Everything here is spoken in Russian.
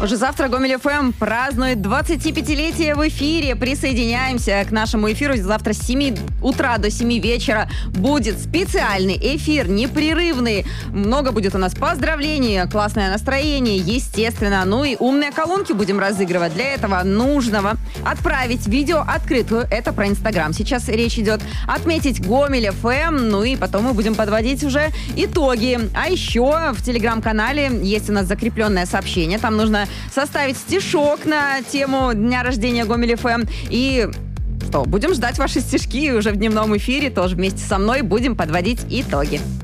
Уже завтра Гомель ФМ празднует 25-летие в эфире. Присоединяемся к нашему эфиру. Завтра с 7 утра до 7 вечера будет специальный эфир, непрерывный. Много будет у нас поздравлений, классное настроение, естественно. Ну и умные колонки будем разыгрывать. Для этого нужно отправить видео открытую. Это про Инстаграм. Сейчас речь идет. Отметить Гомель ФМ. Ну и потом мы будем подводить уже итоги. А еще в Телеграм-канале есть у нас закрепленное сообщение. Там нужно составить стишок на тему дня рождения Гомель ФМ. И что, будем ждать ваши стишки уже в дневном эфире. Тоже вместе со мной будем подводить итоги.